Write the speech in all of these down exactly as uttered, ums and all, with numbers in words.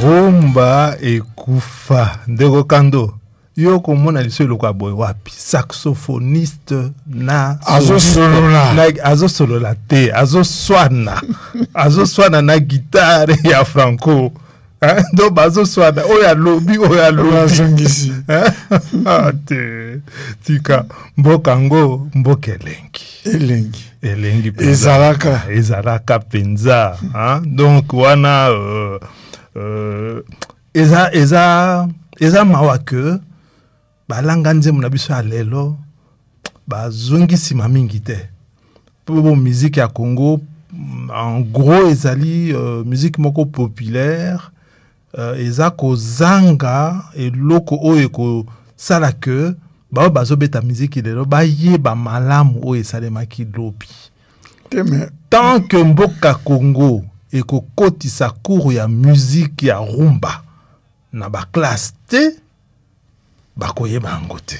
rumba ekufa ndeko kando yo komona lisolo kwa boy wapi saxophoniste na azo solola na azo solola te azo swana azo swana na guitare ya Franco hein do bazo swana o ya lobi o ya lobi zongisi ate tika mbokango mbokelengi elengi elengi penza ezalaka ezalaka penza hein donc wana euh, euh, eza eza eza mawa que balanga nzembo na biso ya lelo bazongisima mingi te po musique ya Congo en gros ezali euh, musique moko populaire euh, eza kozanga eloko oyo ko sala que ba bazobeta musique lelo bayeba malamu oyo esalemaki lobi teme tant que mboka Congo ekokotisa cours ya musique ya rumba na ba classe te bakoyeba yango te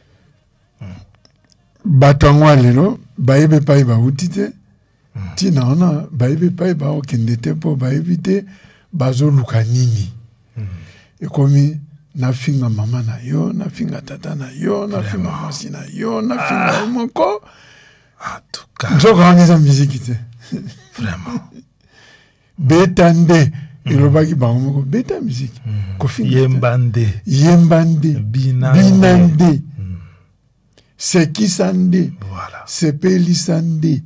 bato yango lelo bayebe epai bauti te ntina wana bayebe epai baokende te mpo bayebi te bazoluka nini ekomi nafinga mama na yo nafinga tata na yo nafinga mwasi na yo nafinga yo moko nzoka wana eza miziki te vraiment beta nde elobaki bango moko beta miziki kofinga yemba nde yemba nde bina nde sekisa nde voilà sepelisa nde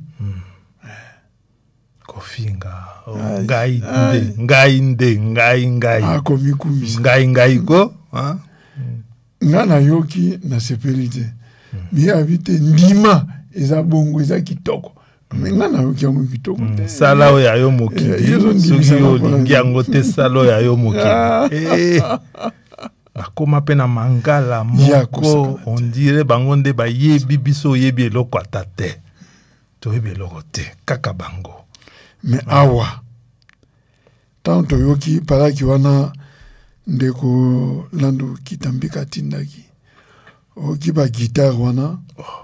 kofinga ngai nde ngai nde ngai ngai akomikumisa ngai ngai ko nga nayoki nasepeli te miyabi te ndima eza bongo eza kitoko me nga nayoki yango kitoko te sala oyo ya yo mokili soki olingi yango te sala oyo ya yo mokili bakoma mpe na mangala moko on dirait bango nde bayebi biso oyebi eloko ata te toyebi eloko te kaka bango me awa ntango toyoki palaki wana ndeko Lando Kitambika tindaki oki bagitare wana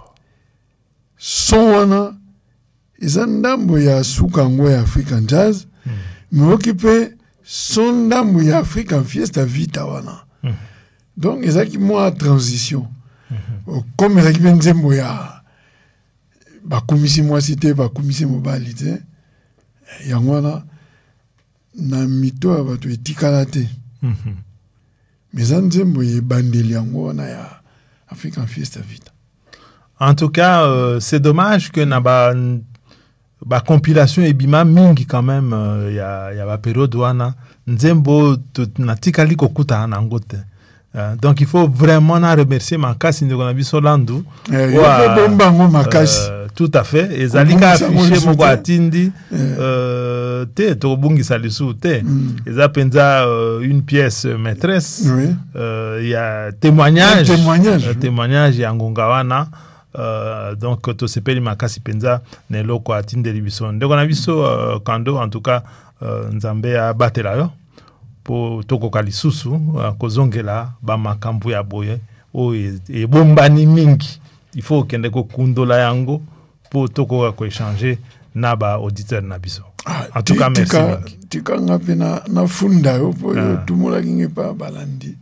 son wana eza ndambo ya suka yango ya African jazz me oki mpe son ndambo ya African fiesta vita wana donc ezaki mwa transition comme ezaki mpe nzembo ya bakumisi mwasi te bakumisi mobali te yango wana na mito ya bato etikala te mais eza nzembo ebandeli yango wana ya African Fiesta Vita. En tout cas, euh, c'est dommage que na ba ba compilation ebima mingi quand même il euh, y a il y a ba période wana nzembo na tikali kokuta na ngote. Uh, donc il faut vraiment na remercier makasi ndeko na biso Landu. Eh, wa bombango makasi. Euh, tout à fait. Ezalika affiché moko atindi euh te to bungisa lisu te. Eza penza euh, une pièce maîtresse. Oui. Euh il y a témoignage. Un témoignage. Euh, témoignage ya ngonga wana. Euh, donc to sepeli makasi penza neloko atindeli biso. Ndeko na biso euh, kando en tout cas euh, nzambe a batela yo. Po tokoka lisusu uh, kozongela ba makambo ya boye o e bombani mingi il faut kende ko kundola yango po tokoka ko échanger na ba auditeur na biso. Ah, en tout cas merci mingi tika ngapi na na funda yo po ah. Tumola kingi pa balandi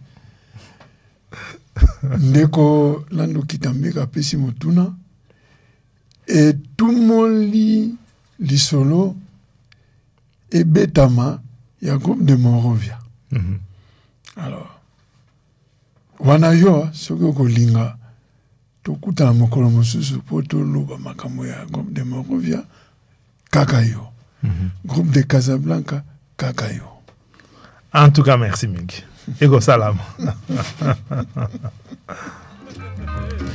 ndeko Lando Kitambika pesi motuna e tumoli lisolo e betama il y a un groupe de Monrovia. Mm-hmm. Alors, wana yo soko kolinga tokuta na mokolo mosusu po toloba makambo ya groupe de Monrovia kaka yo. Mm-hmm. Groupe de Casablanca kaka yo. En tout cas, merci mingi. Ego salam.